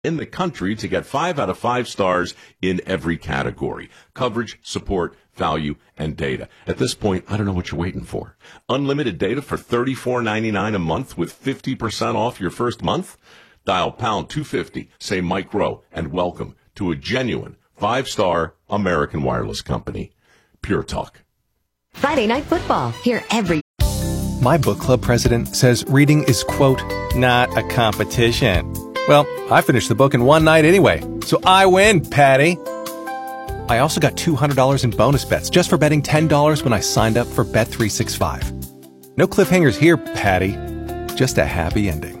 in the country to get 5 out of 5 stars in every category: coverage, support, value, and data. At this point, I don't know what you're waiting for. Unlimited data for $34.99 a month with 50% off your first month? Dial pound 250, say Mike Rowe, and welcome to a genuine 5-star American wireless company. Pure Talk. Friday Night Football. Hear every... My book club president says reading is, quote, not a competition. Well, I finished the book in one night anyway, so I win, Patty. I also got $200 in bonus bets just for betting $10 when I signed up for Bet365. No cliffhangers here, Patty. Just a happy ending.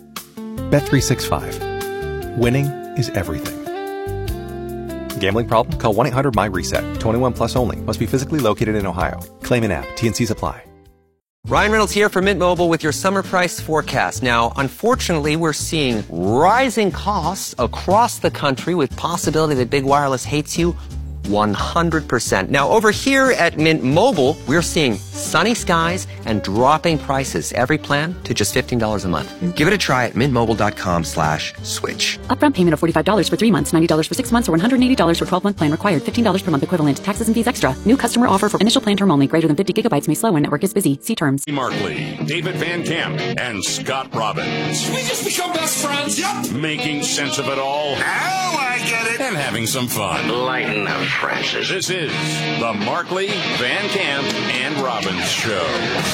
Bet365. Winning is everything. Gambling problem? Call 1-800-MY-RESET. 21 plus only. Must be physically located in Ohio. Claim in app. T&Cs apply. Ryan Reynolds here from Mint Mobile with your summer price forecast. Now, unfortunately, we're seeing rising costs across the country with possibility that big wireless hates you 100%. Now, over here at Mint Mobile, we're seeing sunny skies and dropping prices. Every plan to just $15 a month. Give it a try at mintmobile.com/switch. Upfront payment of $45 for 3 months, $90 for 6 months, or $180 for 12-month plan required. $15 per month equivalent. Taxes and fees extra. New customer offer for initial plan term only. Greater than 50 gigabytes may slow when network is busy. See terms. Markley, David Van Camp, and Scott Robbins. We just become best friends. Yep. Making sense of it all. Now I get it. And having some fun. Lighten up, Francis. This is the Markley, Van Camp, and Robbins Show.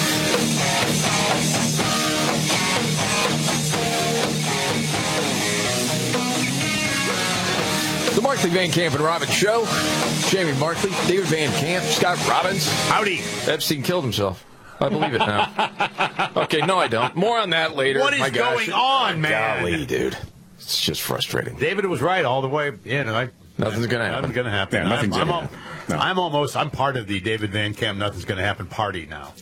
The Markley, Van Camp, and Robbins Show. Jamie Markley, David Van Camp, Scott Robbins. Howdy. Epstein killed himself. I believe it now. Okay, no, I don't. More on that later. What is going on, man? Golly, dude. It's just frustrating. David was right all the way in. Nothing's going to happen. Nothing's going to happen. Yeah, nothing's going to happen. No. I'm part of the David Van Camp Nothing's Going to Happen party now.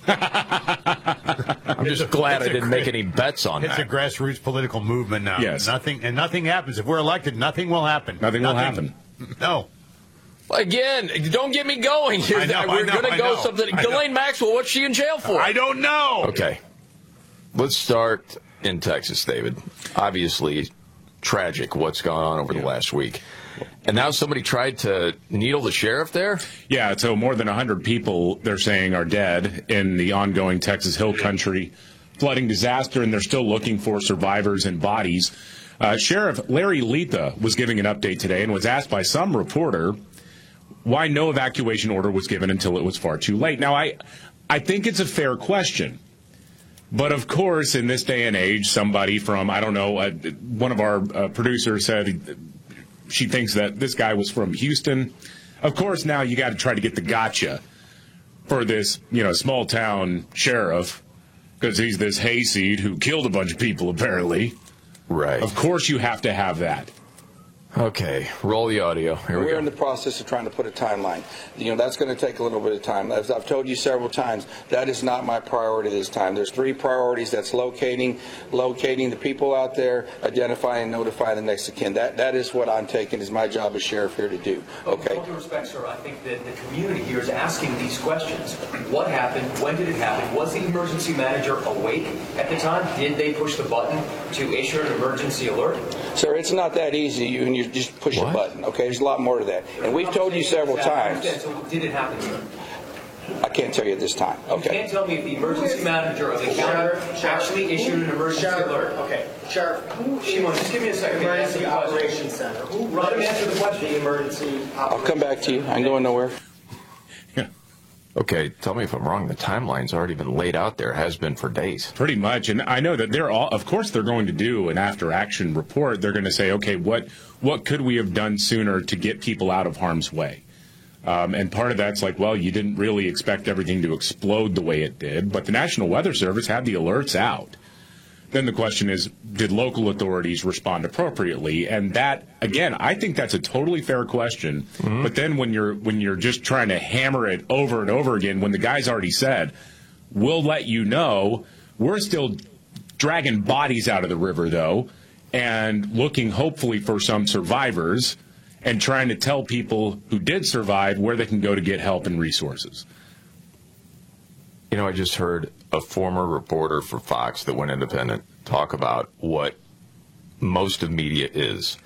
I'm just glad I didn't make any bets on that. It's a grassroots political movement now. Yes. Nothing happens. If we're elected, nothing will happen. Nothing will happen. No. Again, don't get me going. We're going to go something. Ghislaine Maxwell, what's she in jail for? I don't know. Okay. Let's start in Texas, David. Obviously, tragic what's gone on over the last week. And now somebody tried to needle the sheriff there? Yeah, so more than 100 people, they're saying, are dead in the ongoing Texas Hill Country flooding disaster, and they're still looking for survivors and bodies. Sheriff Larry Letha was giving an update today and was asked by some reporter why no evacuation order was given until it was far too late. Now, I think it's a fair question. But, of course, in this day and age, somebody from, I don't know, one of our producers said she thinks that this guy was from Houston. Of course, now you got to try to get the gotcha for this, small town sheriff, because he's this hayseed who killed a bunch of people, apparently. Right. Of course you have to have that. Okay, roll the audio. Here we go. We're in the process of trying to put a timeline. That's going to take a little bit of time. As I've told you several times, that is not my priority this time. There's 3 priorities. That's locating the people out there, identifying and notifying the next of kin. That is what I'm taking as my job as sheriff here to do. Okay. With all due respect, sir, I think that the community here is asking these questions. What happened? When did it happen? Was the emergency manager awake at the time? Did they push the button to issue an emergency alert? Sir, it's not that easy. You just push a button, okay? There's a lot more to that. And we've told you several times. So did it happen here? I can't tell you at this time. Okay. You can't tell me if the emergency manager of the county actually issued an emergency alert. Okay. Sheriff, Shimon, just give me a second. Emergency Operations Center. Let him answer the question. The emergency. I'll come back to you. I ain't going nowhere. Okay, tell me if I'm wrong. The timeline's already been laid out there. It has been for days. Pretty much. And I know that of course they're going to do an after-action report. They're going to say, okay, what could we have done sooner to get people out of harm's way? And part of that's like, well, you didn't really expect everything to explode the way it did, but the National Weather Service had the alerts out. Then the question is, did local authorities respond appropriately? And that, again, I think that's a totally fair question. Mm-hmm. But then when you're just trying to hammer it over and over again, when the guy's already said, we'll let you know, we're still dragging bodies out of the river, though, and looking hopefully for some survivors and trying to tell people who did survive where they can go to get help and resources. I just heard a former reporter for Fox that went independent talk about what most of media is.